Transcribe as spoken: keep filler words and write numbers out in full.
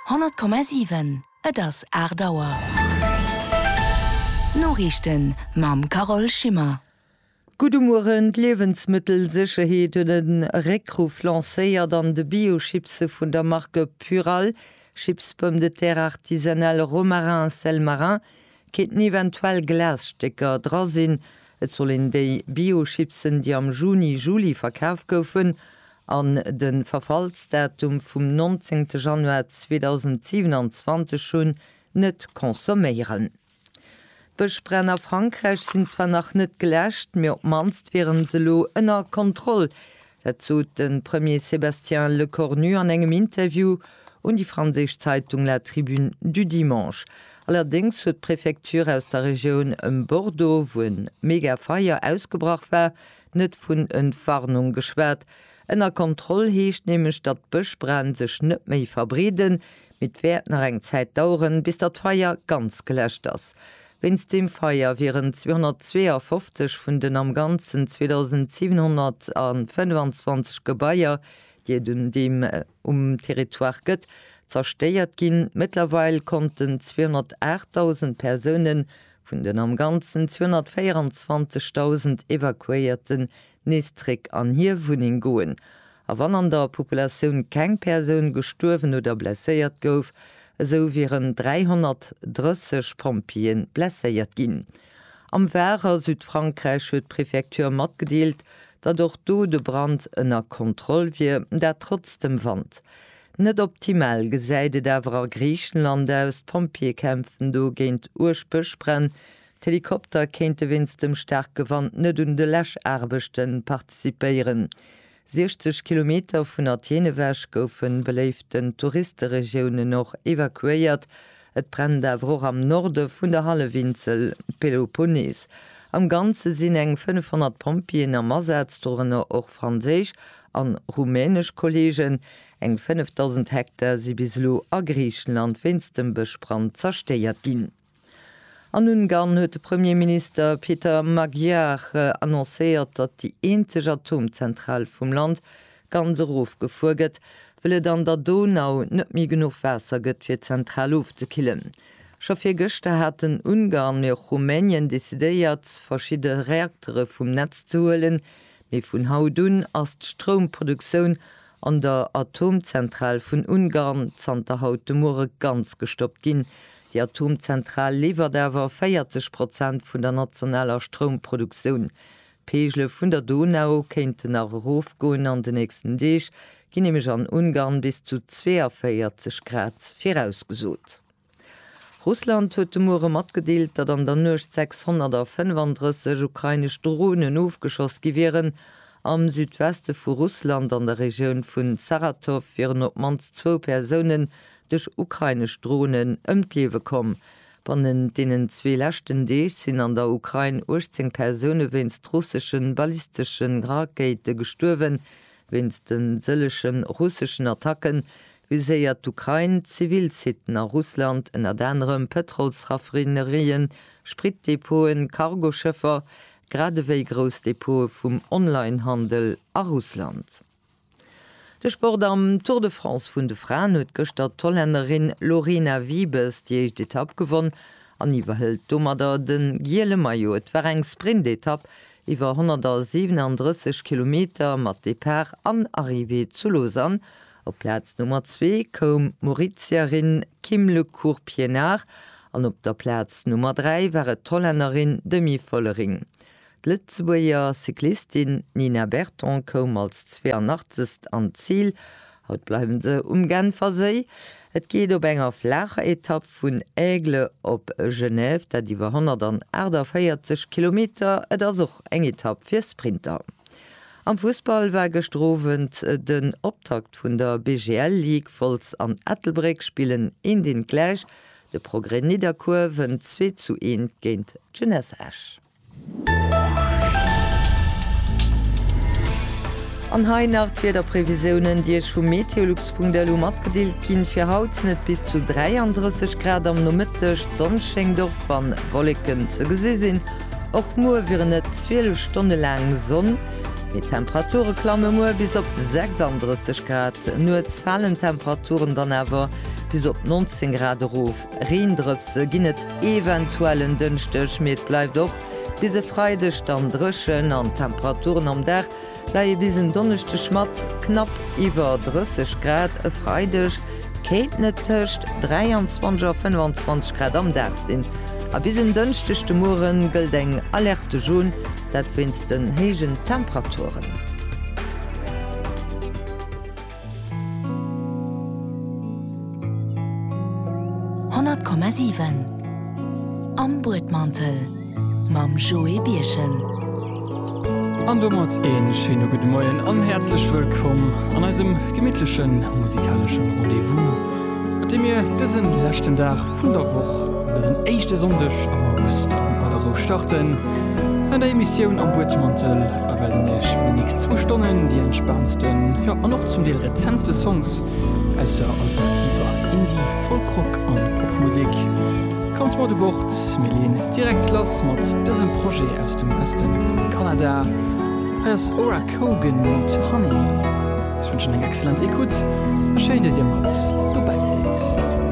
hundert Komma sieben et ass Erdauer. Norrichten mam Carol Schimmer. Gudemorgen Lebensmittelsicherheit und den Reckruf lancéiert an de Biochipse vun der Marke Pural, Chips pomme de terre artisanal Romarin Selmarin, keten eventuell Glasstecker drasinn. Et sollen déi Biochipsen, die am Juni Juli verkauf goufen, an den Verfallsdatum vum neunzehnten Januar zweitausendsiebenundzwanzig schon net konsumieren. Besprenner Frankreich sind zwar noch net gelächt, mir op manst wären se lo ënner Kontroll. Dazu den Premier Sébastien Lecornu an engem Interview und die Französische Zeitung La Tribune du Dimanche. Allerdings huet Präfektur aus der Region em Bordeaux, wo en Megafeier ausgebracht war, net vun Entwarnung geschwert. Ennner Kontroll heescht nämlich dat Bëchbrand sech net méi verbreden, mit Wert nach eng Zeit dauern, bis der Feier ganz gelöscht ass. Wenns dem Feier wären zweihundertzweiundfünfzig vun den am ganzen zweitausendsiebenhundertfünfundzwanzig Gebäier, die dun dem äh, um Territoire gëtt, zersteiert ginn. Mittlerweile konnten zweihundertachttausend Personen vun den am ganzen zweihundertvierundzwanzigtausend evakuierten Nestrik an hier Wuning goen. A wann an der Population keng Person gestorven oder blessiert gouf, so wären dreihundertdreißig Pompien blessiert ginn. Am Wärer Südfrankreich huet Präfektur mat gedeelt, dat doch do de Brand ënner Kontroll wie, der trotzdem wand. Net optimal gesäide dawer a Griechenland aus Pompierkämpfen do géint Urspëchbrenn, Helikopter kennte winst dem stark Gewand net un de Lächarbechten partizipéieren. sechzig Kilometer vun Athenewäsch goufen beleeften Touristenregionen noch evakuiert. Et brennt awer am Norde vun der Hallewinzel Peloponnes. Am ganze sinn eng fünfhundert Pompien am Ersatztorener och Franzésisch an rumänisch Kollegen, eng fünftausend Hektar si bislo a Griechenland winstem Bechbrand zersteiert ginn. An Ungarn huet de Premierminister Peter Magyar äh, annoncéiert, dat die eenzeg Atomzentral vum Land ganz Ruf gefuget, willet an der Donau net mi genug Wässer gëtt fir zentral aufzukillen. Schafir Gëchte hat den Ungarn e Rumänien desideiert, verschiedene Reaktere vum Netz zu holen, méi vun Haudun as d'Stromproduktion an der Atomzentral vun Ungarn zanter haut de Mure ganz gestoppt ginn. Die Atomzentral liefert awer vierzig Prozent vun der nationaler Stromproduktion. Peegle vun der Donau kennten nach Rof goen an den nächsten Deeg, ginnnemech an Ungarn bis zu vierundzwanzig Grad vorausgesot. Russland huet de Mure mat gedeelt, dat an der Nucht sechshundertfünfunddreißig ukrainisch Drohnen aufgeschoss gewähren. Am Südweste vu Russland an der Region vun Saratow wären op mans zwo Personen durch ukrainisch Drohnen ëmtlewe kom. Bannen denen zwe lächten Deeg sinn an der Ukraine achtzehn Personen winst russischen ballistischen Rakete gestorwen, winst den sëllechen russischen Attacken, wie seiert d'Ukraine Zivilsitten a Russland en aderem Petrolsraffinerien, Spritdepoten, Cargoschëffer, gradewéi Grosdepot vum Onlinehandel a Russland. De Sport am Tour de France vun de Frauen huet gëster Tollhänderin Lorena Wiebes, die ich d'Etapp gewonnen, an iwwerhëlt Dommerder den Giele Maillot. Et war eng Sprintetapp iwwer hundertsiebenunddreißig Kilometer mat Depart an Arrivé zu Lausanne. Op Platz Nummer zwei kom Mauritiarin Kim Le Cour-Pienard, an op der Platz Nummer drei war Tollhänderin Demi Vollering. D'Litzebuer Cyklistin Nina Berton kom als zweiundachtzigste an Ziel, haut bleiben se um Genfer See. Et geht op enger flacher Etapp vun Aigle op Genève, dat iwwer hundertvierzig Kilometer, et as och eng Etapp fir Sprinter. Am Fußball war gestrovent den Optakt vun der B G L League Volz an Ettelbreck spielen in den Gleich, de Progrès Niederkurven zwei zu eins géint Jeunesse Esch. An Hainacht fir der Prävisionen, die ech vum Meteolux punkt d l mat gedeelt ginn fir haut net bis zu dreiunddreißig Grad am Nomëtteg, Sonnenscheng doch van Wolleken ze gese sinn. Och mo wären net zwölf Stunden lang Sonn, Mit Temperature klamme mo bis op sechsunddreißig Grad, nur fallen Temperaturen dann awer bis op neunzehn Grad ruf. Reendrüpse ginnet eventuellen dünnchtech mit bleif doch bis se freidech dann drschen an Temperaturen am Dach laie bis en donnechte Schmatz knapp iwwer dreißig Grad e freidech Käit net töcht dreiundzwanzig fünfundzwanzig Grad am Dach sinn. A bis en dënchtechte Muren gëlt eng alerte Joun, dat winst den hegen Temperaturen. hundert Komma sieben Am Bootmantel mam Joe Bierchen. An mat en schöne gute Morgen an herzlich willkommen an einem gemidtlichen musikalischen Rendezvous, mit dem wir diesen letzten Tag von der Woche, diesen echten Sonntag am August am Ballerau starten. An der Emission am Bootmantel werden ich wenigstens zwei Stunden die entspannendsten, ja auch noch zum Teil rezentsten Songs aus der alternativer Indie, Folkrock und Popmusik. Kommt mal de Wort, Melin direkt los mit diesem Projekt aus dem Westen von Kanada. Als Ora Kogan mit Honey. Ich wünsche eine exzellente Écoute. Schön, dass ihr mit dabei seid.